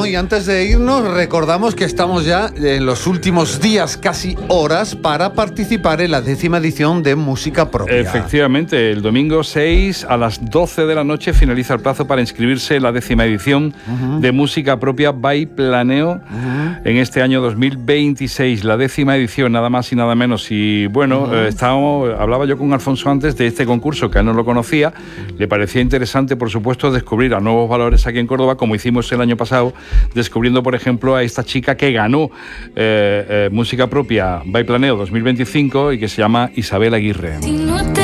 Bueno, y antes de irnos, recordamos que estamos ya en los últimos días, casi horas, para participar en la 10ª edición de Música Propia. Efectivamente, el domingo 6 a las 12 de la noche finaliza el plazo para inscribirse en la 10ª edición de Música Propia by Planeo en este año 2026, la 10ª edición, nada más y nada menos. Y bueno, hablaba yo con Alfonso antes de este concurso, que él no lo conocía, le parecía interesante, por supuesto, descubrir a nuevos valores aquí en Córdoba, como hicimos el año pasado, descubriendo, por ejemplo, a esta chica que ganó Música Propia by Planeo 2025 y que se llama Isabel Aguirre.